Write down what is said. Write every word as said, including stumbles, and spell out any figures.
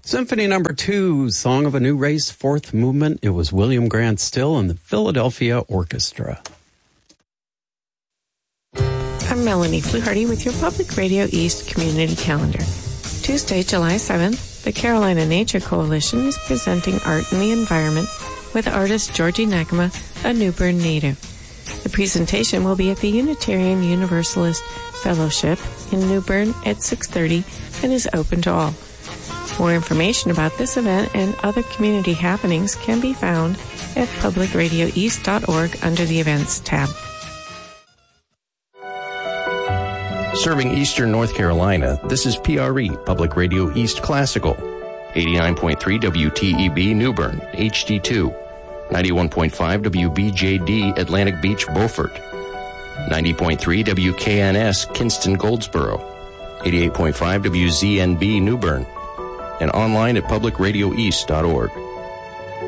Symphony number two, Song of a New Race, fourth movement. It was William Grant Still and the Philadelphia Orchestra. I'm Melanie Fluharty with your Public Radio East Community Calendar. Tuesday, July seventh, the Carolina Nature Coalition is presenting Art in the Environment with artist Georgie Nakama, a New Bern native. The presentation will be at the Unitarian Universalist Fellowship in New Bern at six thirty and is open to all. More information about this event and other community happenings can be found at public radio east dot org under the Events tab. Serving Eastern North Carolina, this is P R E, Public Radio East Classical. eighty-nine point three W T E B New Bern, H D two. ninety-one point five W B J D Atlantic Beach, Beaufort. ninety point three W K N S Kinston, Goldsboro. eighty-eight point five W Z N B New Bern. And online at public radio east dot org.